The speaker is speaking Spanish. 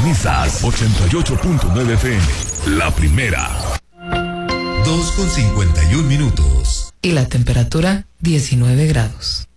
Sintonizas 88.9 FM, la primera. 2:51 minutos. Y la temperatura 19 grados.